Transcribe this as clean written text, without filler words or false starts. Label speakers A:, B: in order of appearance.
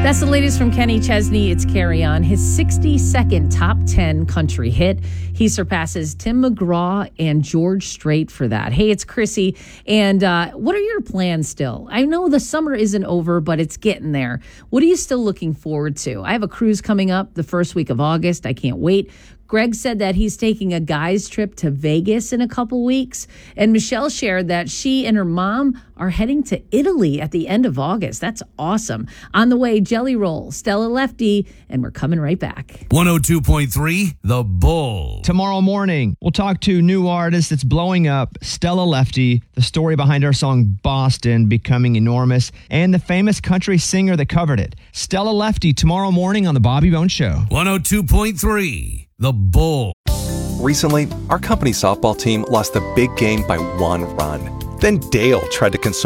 A: That's the latest from Kenny Chesney. It's Carry On, his 62nd top 10 country hit. He surpasses Tim McGraw and George Strait for that. Hey, it's Chrissy. And what are your plans still? I know the summer isn't over, but it's getting there. What are you still looking forward to? I have a cruise coming up the first week of August. I can't wait. Greg said that he's taking a guy's trip to Vegas in a couple weeks. And Michelle shared that she and her mom are heading to Italy at the end of August. That's awesome. On the way, Jelly Roll, Stella Lefty, and we're coming right back.
B: 102.3 The Bull.
C: Tomorrow morning, we'll talk to new artist that's blowing up, Stella Lefty, the story behind her song Boston becoming enormous, and the famous country singer that covered it. Stella Lefty tomorrow morning on The Bobby Bones Show.
B: 102.3 The Bull.
D: Recently, our company softball team lost the big game by 1 run. Then Dale tried to console